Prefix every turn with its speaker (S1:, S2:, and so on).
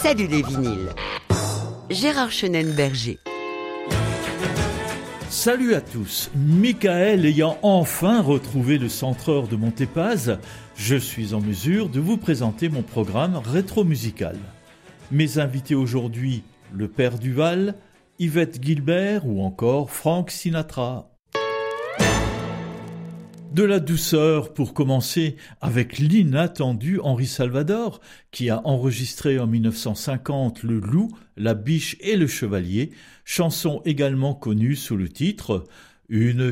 S1: Salut les vinyles. Gérard Chenenne-Berger.
S2: Salut à tous. Michael ayant enfin retrouvé le centreur de Montépaz, je suis en mesure de vous présenter mon programme rétro-musical. Mes invités aujourd'hui, le Père Duval, Yvette Guilbert ou encore Frank Sinatra. De la douceur pour commencer avec l'inattendu Henri Salvador qui a enregistré en 1950 Le Loup, la Biche et le Chevalier, chanson également connue sous le titre « Une